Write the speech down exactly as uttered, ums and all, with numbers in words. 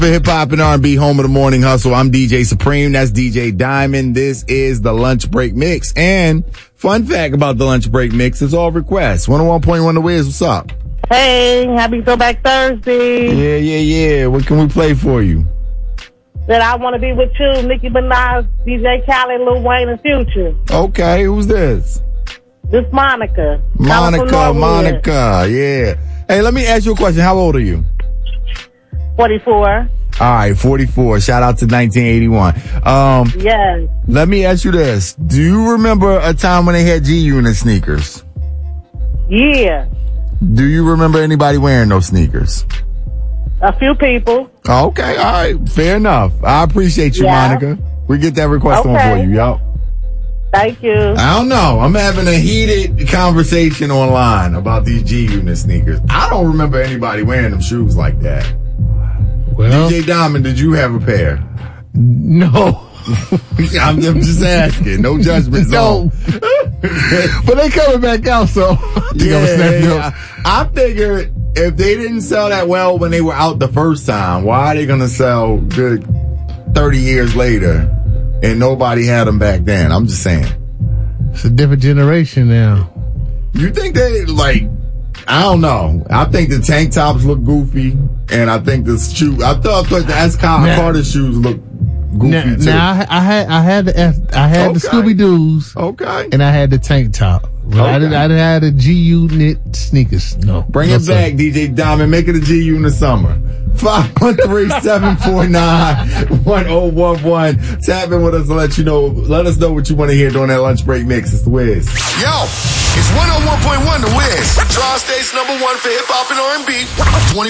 For hip hop and R and B, home of the morning hustle. I'm D J Supreme. That's D J Diamond. This is the lunch break mix. And fun fact about the lunch break mix is all requests. one oh one point one The Wiz. What's up? Hey, happy Throwback Thursday. Yeah, yeah, yeah. What can we play for you? That I Want to Be With You, Nicki Minaj, D J Khaled, Lil Wayne, and Future. Okay, who's this? This Monica. Monica, Monica, yeah. Hey, let me ask you a question. How old are you? forty-four. All right, forty-four. Shout out to nineteen eighty-one. Um, yes. Let me ask you this. Do you remember a time when they had G-Unit sneakers? Yeah. Do you remember anybody wearing those sneakers? A few people. Okay, all right. Fair enough. I appreciate you, yeah. Monica. We get that request okay. on for you, yo. Thank you. I don't know. I'm having a heated conversation online about these G-Unit sneakers. I don't remember anybody wearing them shoes like that. Well, D J Diamond, did you have a pair? No. I'm, I'm just asking. No judgment zone. No. But they coming back out, so I think yeah, I'm gonna snap you yeah. up. I figured if they didn't sell that well when they were out the first time, why are they gonna sell good thirty years later and nobody had them back then? I'm just saying. It's a different generation now. You think they, like, I don't know. I think the tank tops look goofy, and I think the shoe, I thought, I thought the S. Carter shoes look goofy now, too. Now I, I had, I had the, I had okay. the Scooby Doo's. Okay. And I had the tank top. But okay. I didn't, I didn't have the G-Unit sneakers. No. Bring no, it sir. back, D J Diamond. Make it a G U in the summer. five one three, seven four nine, one oh one one. Tap in with us and let you know, let us know what you want to hear during that lunch break mix. It's The Wiz. Yo, it's one oh one point one The Wiz. Tri-State's number one for hip hop and R and B.